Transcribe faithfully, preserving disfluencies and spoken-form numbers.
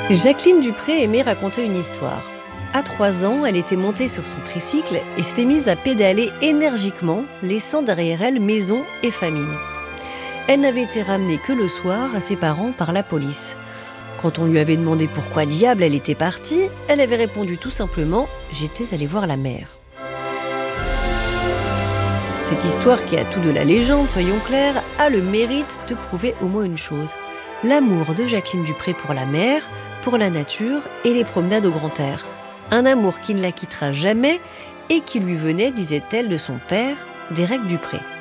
Jacqueline Dupré aimait raconter une histoire. À trois ans, elle était montée sur son tricycle et s'était mise à pédaler énergiquement, laissant derrière elle maison et famille. Elle n'avait été ramenée que le soir à ses parents par la police. Quand on lui avait demandé pourquoi diable elle était partie, elle avait répondu tout simplement « J'étais allée voir la mer ». Cette histoire, qui a tout de la légende, soyons clairs, a le mérite de prouver au moins une chose: l'amour de Jacqueline Dupré pour la mer, pour la nature et les promenades au grand air. Un amour qui ne la quittera jamais et qui lui venait, disait-elle, de son père, d'Éric Dupré.